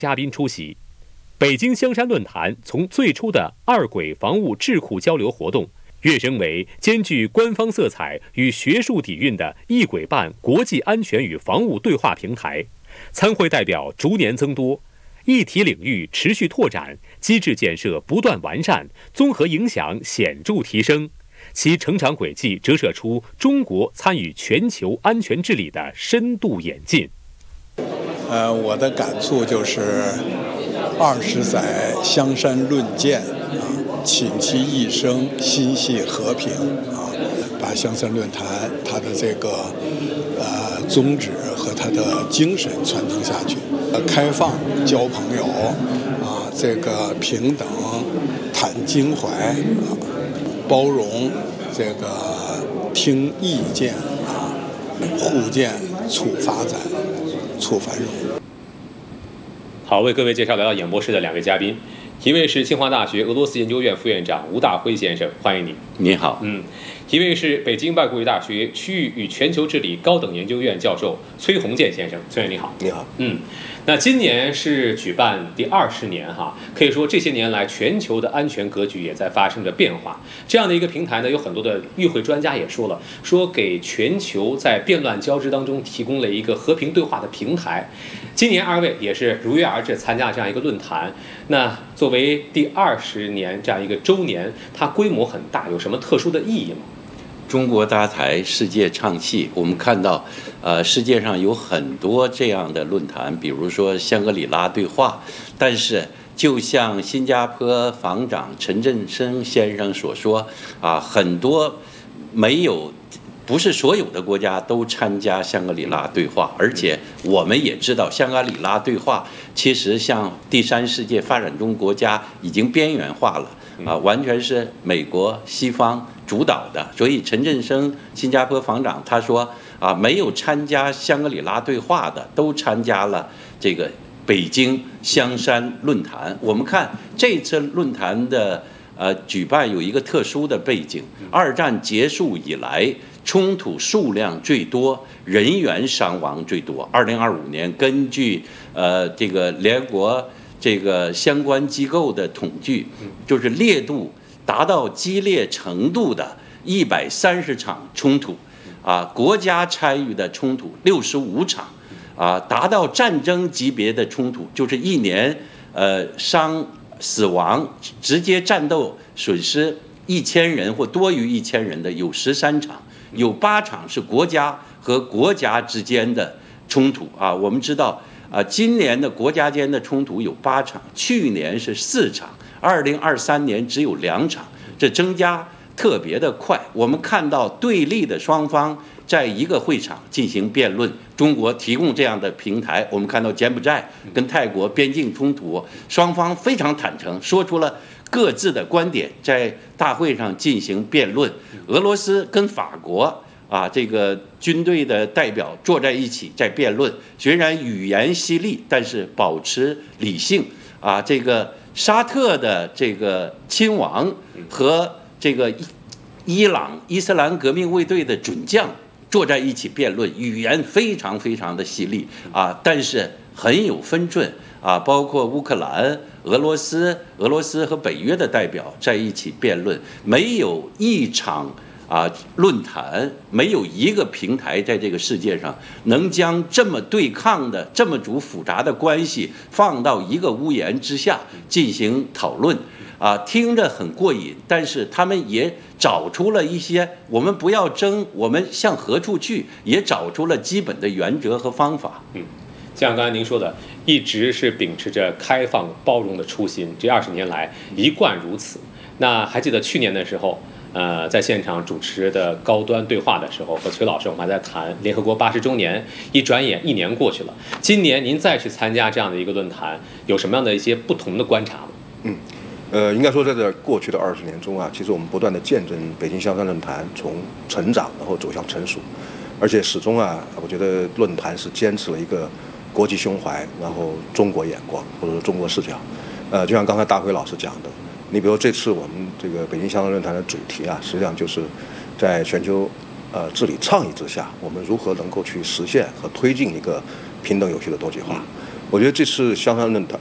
嘉宾出席。北京香山论坛从最初的二轨防务智库交流活动，跃升为兼具官方色彩与学术底蕴的一轨办国际安全与防务对话平台。参会代表逐年增多，议题领域持续拓展，机制建设不断完善，综合影响显著提升，其成长轨迹折射出中国参与全球安全治理的深度演进。 我的感触就是20载香山论剑倾其一生心系和平把香山论坛它的这个宗旨和它的精神传承下去，开放交朋友这个平等谈襟怀包容这个听意见互鉴促发展促繁荣。 好，为各位介绍来到演播室的两位嘉宾，一位是清华大学俄罗斯研究院副院长吴大辉先生，欢迎你。 你好。 一位是北京外国语大学区域与全球治理高等研究院教授崔洪建先生，崔院你好。 你好。 那今年是举办第20年哈，可以说这些年来全球的安全格局也在发生着变化。这样的一个平台呢，有很多的与会专家也说了，说给全球在变乱交织当中提供了一个和平对话的平台。今年二位也是如约而至参加这样一个论坛。那作为第20年这样一个周年，它规模很大，有什么特殊的意义吗？ 中国搭台，世界唱戏。我们看到，世界上有很多这样的论坛，比如说香格里拉对话。但是，就像新加坡防长陈振声先生所说，很多不是所有的国家都参加香格里拉对话，而且我们也知道，香格里拉对话其实向第三世界发展中国家已经边缘化了，完全是美国西方主导的。所以陈振声新加坡防长他说没有参加香格里拉对话的都参加了这个北京香山论坛。我们看这次论坛的举办有一个特殊的背景，二战结束以来冲突数量最多，人员伤亡最多。2025年根据这个联合国这个相关机构的统计，就是烈度达到激烈程度的130场冲突，国家参与的冲突65场，达到战争级别的冲突，就是一年死亡直接战斗损失1000人或多于1000人的有13场，有8场是国家和国家之间的冲突我们知道今年的国家间的冲突有8场，去年是4场，2023年只有2场，这增加特别的快。我们看到对立的双方在一个会场进行辩论，中国提供这样的平台。我们看到柬埔寨跟泰国边境冲突，双方非常坦诚，说出了各自的观点，在大会上进行辩论。俄罗斯跟法国这个军队的代表坐在一起在辩论，虽然语言犀利，但是保持理性这个沙特的这个亲王和这个伊朗伊斯兰革命卫队的准将坐在一起辩论，语言非常非常的犀利但是很有分寸包括乌克兰、俄罗斯和北约的代表在一起辩论，没有一场论坛，没有一个平台在这个世界上能将这么对抗的这么组复杂的关系放到一个屋檐之下进行讨论听着很过瘾，但是他们也找出了一些我们不要争，我们向何处去，也找出了基本的原则和方法。 像刚才您说的，一直是秉持着开放包容的初心，这20年来一贯如此。那还记得去年的时候在现场主持的高端对话的时候，和崔老师我们还在谈联合国80周年，一转眼1年过去了。今年您再去参加这样的一个论坛，有什么样的一些不同的观察吗？ 应该说在这过去的20年中其实我们不断的见证北京香山论坛从成长然后走向成熟，而且始终我觉得论坛是坚持了一个国际胸怀，然后中国眼光或者说中国视角。就像刚才大辉老师讲的，你比如这次我们这个北京香山论坛的主题实际上就是在全球治理倡议之下，我们如何能够去实现和推进一个平等有序的多极化。 我觉得这次香山论坛